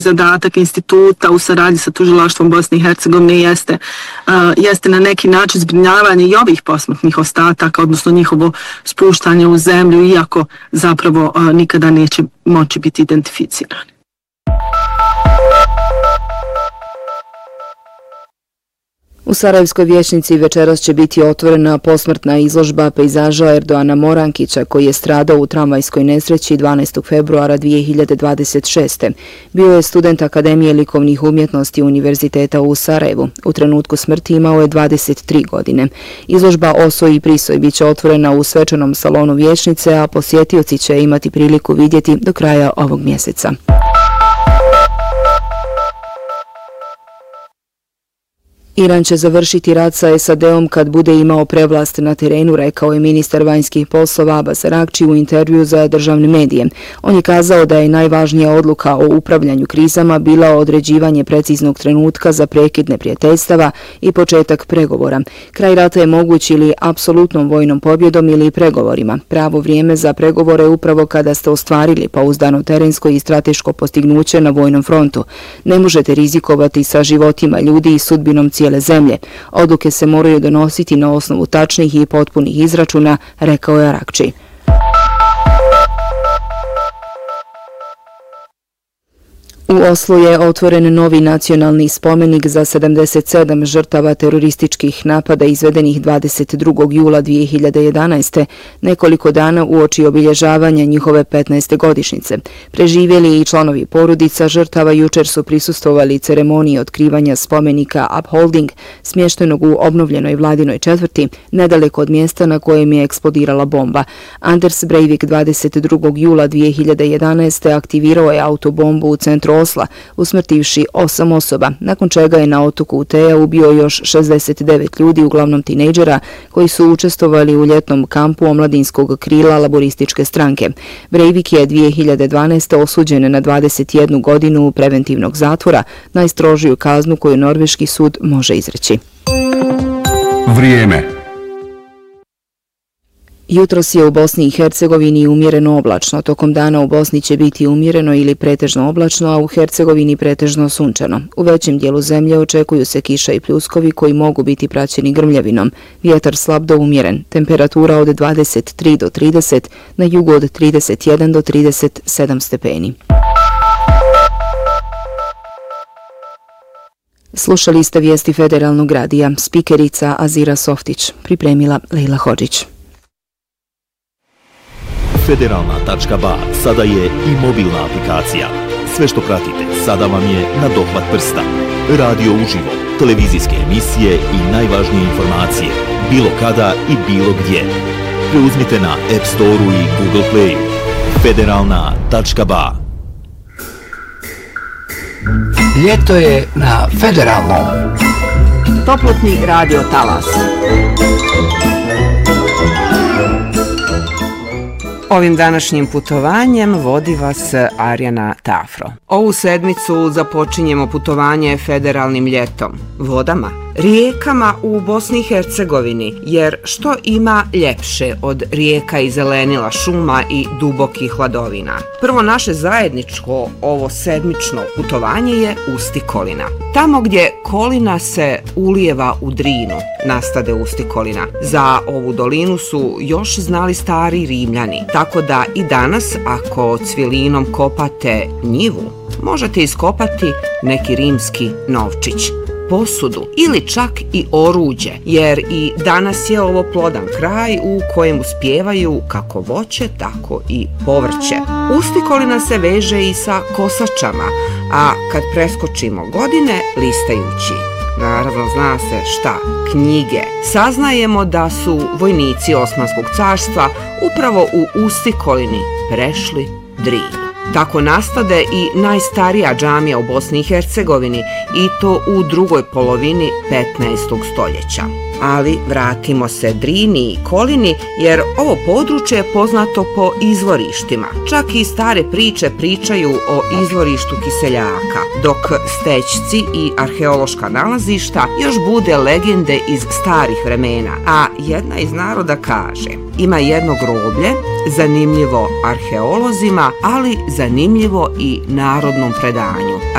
Zadatak instituta u saradnji sa tužilaštvom Bosne i Hercegovine jeste na neki način zbrinjavanje i ovih posmrtnih ostataka, odnosno njihovo spuštanje u zemlju, iako zapravo nikada neće moći biti identificirani. U Sarajevskoj vijećnici večeras će biti otvorena posmrtna izložba pejzaža Erdoana Morankića, koji je stradao u tramvajskoj nesreći 12. februara 2026. Bio je student Akademije likovnih umjetnosti Univerziteta u Sarajevu. U trenutku smrti imao je 23 godine. Izložba Osoj i Prisoj bit će otvorena u svečanom salonu vijećnice, a posjetioci će imati priliku vidjeti do kraja ovog mjeseca. Iran će završiti rat sa SAD-om kad bude imao prevlast na terenu, rekao je ministar vanjskih poslova Abbas Araghči u intervju za državne medije. On je kazao da je najvažnija odluka o upravljanju krizama bila određivanje preciznog trenutka za prekid neprijateljstava i početak pregovora. Kraj rata je moguć ili apsolutnom vojnom pobjedom ili pregovorima. Pravo vrijeme za pregovore je upravo kada ste ostvarili pouzdano terensko i strateško postignuće na vojnom frontu. Ne možete rizikovati sa životima ljudi i sudbinom cijele zemlje. Odluke se moraju donositi na osnovu tačnih i potpunih izračuna, rekao je Araghči. U Oslu je otvoren novi nacionalni spomenik za 77 žrtava terorističkih napada izvedenih 22. jula 2011. nekoliko dana uoči obilježavanja njihove 15. godišnjice. Preživjeli i članovi porodica žrtava jučer su prisustvovali ceremoniji otkrivanja spomenika Upholding, smještenog u obnovljenoj vladinoj četvrti, nedaleko od mjesta na kojem je eksplodirala bomba. Anders Breivik 22. jula 2011. aktivirao je autobombu u centru Osla, usmrtivši 8 osoba, nakon čega je na otoku Uteja ubio još 69 ljudi, uglavnom tinejdžera, koji su učestvovali u ljetnom kampu omladinskog krila laborističke stranke. Breivik je 2012. osuđen na 21 godinu preventivnog zatvora, najstrožiju kaznu koju norveški sud može izreći. Vrijeme. Jutros je u Bosni i Hercegovini umjereno oblačno. Tokom dana u Bosni će biti umjereno ili pretežno oblačno, a u Hercegovini pretežno sunčano. U većem dijelu zemlje očekuju se kiša i pljuskovi koji mogu biti praćeni grmljavinom. Vjetar slab do umjeren. Temperatura od 23 do 30, na jugu od 31 do 37 stepeni. Slušali ste vijesti Federalnog radija. Spikerica Azira Softić. Pripremila Lejla Hodžić. Federalna.ba sada je i mobilna aplikacija. Sve što pratite sada vam je na dohvat prsta. Radio uživo, televizijske emisije i najvažnije informacije, bilo kada i bilo gdje. Preuzmite na App Store-u i Google Play-u. Federalna.ba. Ljeto je na Federalnom. Toplotni radio talas. Ovim današnjim putovanjem vodi vas Arjana Tafro. Ovu sedmicu započinjemo putovanje federalnim ljetom, vodama, rijekama u Bosni i Hercegovini, jer što ima ljepše od rijeka i zelenila, šuma i dubokih hladovina. Prvo naše zajedničko ovo sedmično putovanje je Ustikolina. Tamo gdje Kolina se ulijeva u Drinu, nastade Ustikolina. Za ovu dolinu su još znali stari Rimljani, tako da i danas ako cvilinom kopate njivu, možete iskopati neki rimski novčić, posudu ili čak i oruđe, jer i danas je ovo plodan kraj u kojem uspijevaju kako voće, tako i povrće. Ustikolina se veže i sa kosačama, a kad preskočimo godine, listajući, naravno zna se šta, knjige, saznajemo da su vojnici Osmanskog carstva upravo u Ustikolini prešli Drinu. Tako nastade i najstarija džamija u Bosni i Hercegovini, i to u drugoj polovini 15. stoljeća. Ali vratimo se Drini i Kolini, jer ovo područje je poznato po izvorištima. Čak i stare priče pričaju o izvorištu kiseljaka, dok stećci i arheološka nalazišta još bude legende iz starih vremena. A jedna iz naroda kaže, ima jedno groblje, zanimljivo arheolozima, ali zanimljivo i narodnom predanju.